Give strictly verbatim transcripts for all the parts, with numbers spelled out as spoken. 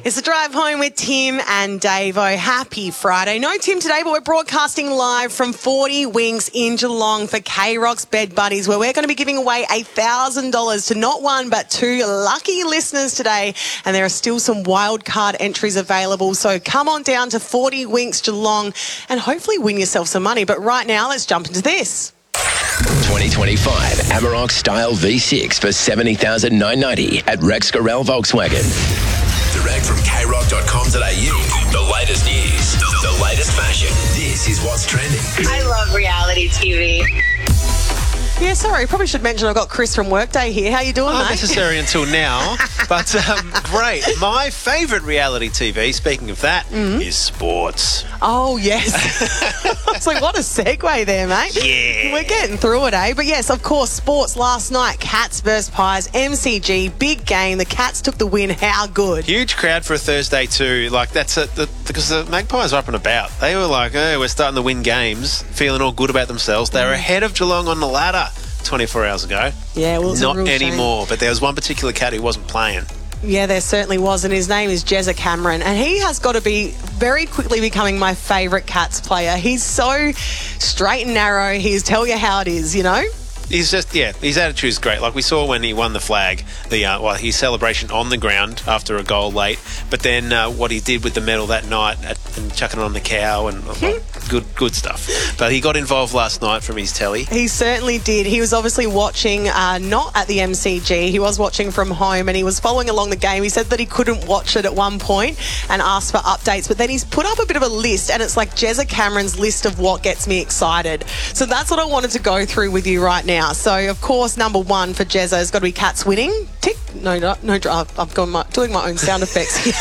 It's a drive home with Tim and Dave. Oh, happy Friday. No Tim today, but we're broadcasting live from forty Winks in Geelong for K-Rock's Bed Buddies, where we're going to be giving away one thousand dollars to not one but two lucky listeners today. And there are still some wild card entries available. So come on down to forty Winks Geelong and hopefully win yourself some money. But right now, let's jump into this. twenty twenty-five Amarok Style V six for seventy thousand nine hundred ninety at Rex Gorell Volkswagen. Direct from k rock dot com dot a u. The latest news, the latest fashion. This is what's trending. I love reality T V. Yeah, sorry, probably should mention I've got Chris from Workday here. How you doing, Not mate? necessary until now, but um, great. My favourite reality T V, speaking of that, mm-hmm. is sports. Oh, yes. It's like, what a segue there, mate. Yeah. We're getting through it, eh? But yes, of course, sports last night. Cats versus Pies, M C G, big game. The Cats took the win. How good? Huge crowd for a Thursday too. Like, that's a, the, because the Magpies are up and about. They were like, oh, we're starting to win games, feeling all good about themselves. They were ahead of Geelong on the ladder twenty-four hours ago. Yeah, well, it's not a real anymore. shame. But there was one particular cat who wasn't playing. Yeah, there certainly was, and his name is Jezza Cameron, and he has got to be very quickly becoming my favourite Cats player. He's so straight and narrow. He's tell you how it is, you know. He's just, yeah, his attitude is great. Like we saw when he won the flag, the uh, well, his celebration on the ground after a goal late, but then uh, what he did with the medal that night at, and chucking it on the cow and like, good good stuff. But he got involved last night from his telly. He certainly did. He was obviously watching, uh, not at the M C G, he was watching from home and he was following along the game. He said that he couldn't watch it at one point and asked for updates, but then he's put up a bit of a list and it's like Jezza Cameron's list of what gets me excited. So that's what I wanted to go through with you right now. So, of course, number one for Jezza has got to be Cats winning. Tick. No, no, no. I've got my, doing my own sound effects here.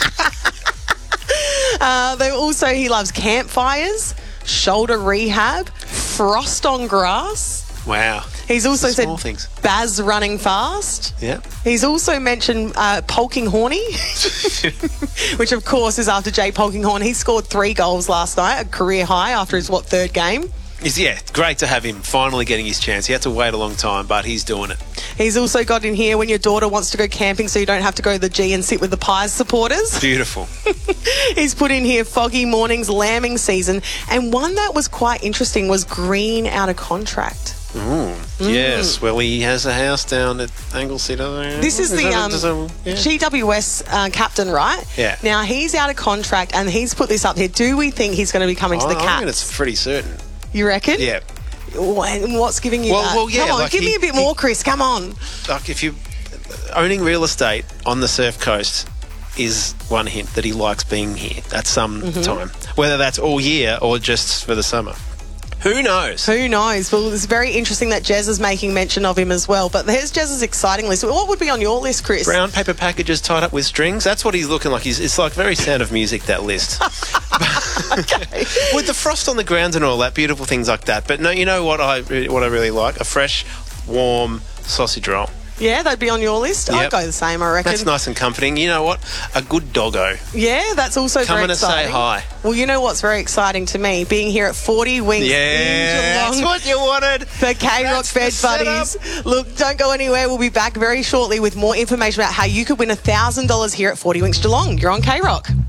uh, they also, he loves campfires, shoulder rehab, frost on grass. Wow. He's also said small things. Baz running fast. Yeah. He's also mentioned uh, Polking Horny, which of course is after Jay Polkinghorne. He scored three goals last night, a career high after his, what, third game? It's, yeah, great to have him finally getting his chance. He had to wait a long time, but he's doing it. He's also got in here when your daughter wants to go camping so you don't have to go to the G and sit with the Pies supporters. Beautiful. He's put in here foggy mornings, lambing season, and one that was quite interesting was Green out of contract. Ooh, mm. Yes, well, he has a house down at Anglesey. This is, is the um, a, yeah. G W S uh, captain, right? Yeah. Now, he's out of contract and he's put this up here. Do we think he's going to be coming oh, to the Cats? I think it's pretty certain. You reckon? Yeah. And what's giving you well, that? Well, yeah, Come on, like give he, me a bit he, more, Chris. Come on. Like if you owning real estate on the surf coast is one hint that he likes being here at some mm-hmm. time, whether that's all year or just for the summer. Who knows? Who knows? Well, it's very interesting that Jez is making mention of him as well. But here's Jez's exciting list. What would be on your list, Chris? Brown paper packages tied up with strings. That's what he's looking like. He's, it's like very Sound of Music, that list. Okay. With the frost on the ground and all that, beautiful things like that. But no, you know what I what I really like? A fresh, warm sausage roll. Yeah, that'd be on your list. Yep. I'd go the same, I reckon. That's nice and comforting. You know what? A good doggo. Yeah, that's also Coming very exciting. Coming to say hi. Well, you know what's very exciting to me? Being here at forty Winks yeah, in Geelong. That's what you wanted. For K-Rock Bed Buddies. Look, don't go anywhere. We'll be back very shortly with more information about how you could win one thousand dollars here at forty Winks Geelong. You're on K-Rock.